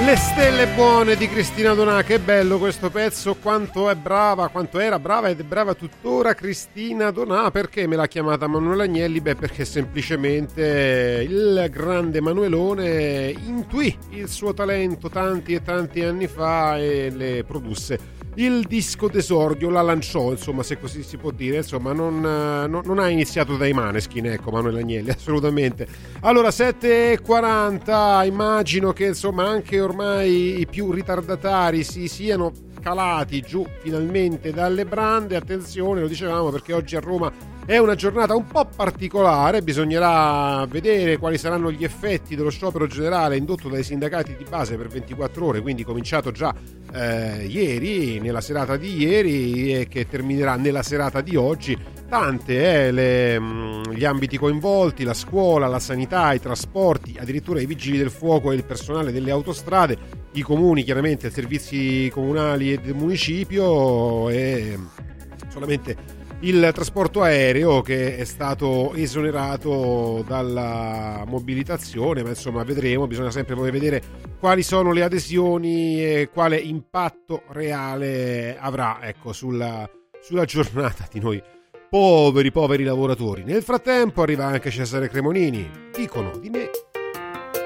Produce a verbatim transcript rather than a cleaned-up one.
Le stelle buone di Cristina Donà, che bello questo pezzo, quanto è brava, quanto era brava ed è brava tuttora Cristina Donà. Perché me l'ha chiamata Manuela Agnelli? Beh, perché semplicemente il grande Manuelone intuì il suo talento tanti e tanti anni fa e le produsse il disco d'esordio, la lanciò, insomma, se così si può dire. Insomma, non, non, non ha iniziato dai Maneskin, ecco, Manuela Agnelli, assolutamente. Allora, sette e quaranta, immagino che insomma anche ormai i più ritardatari si siano calati giù finalmente dalle brande. Attenzione, lo dicevamo, perché oggi a Roma è una giornata un po' particolare, bisognerà vedere quali saranno gli effetti dello sciopero generale indotto dai sindacati di base per ventiquattro ore, quindi cominciato già eh, ieri, nella serata di ieri, e che terminerà nella serata di oggi. Tante eh, le, mh, gli ambiti coinvolti, la scuola, la sanità, i trasporti, addirittura i vigili del fuoco e il personale delle autostrade, i comuni, chiaramente i servizi comunali e del municipio, e solamente il trasporto aereo che è stato esonerato dalla mobilitazione. Ma insomma vedremo, bisogna sempre poi vedere quali sono le adesioni e quale impatto reale avrà, ecco, sulla, sulla giornata di noi poveri poveri lavoratori. Nel frattempo arriva anche Cesare Cremonini, dicono di me.